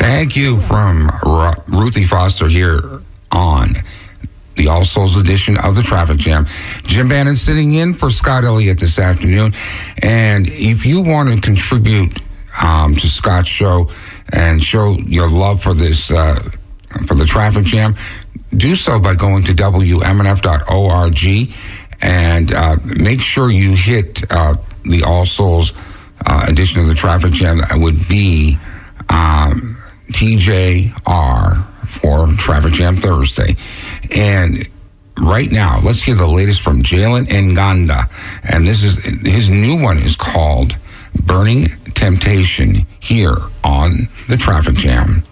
Thank you from Ruthie Foster here on the All Souls edition of the Traffic Jam. Jim Bannon sitting in for Scott Elliott this afternoon. And if you want to contribute to Scott's show and show your love for this, for the Traffic Jam, do so by going to WMNF.org and make sure you hit the All Souls edition of the Traffic Jam. That would be TJR for Traffic Jam Thursday. And right now, let's hear the latest from Jalen Nganda. And this is his new one is called Burning Temptation here on the Traffic Jam.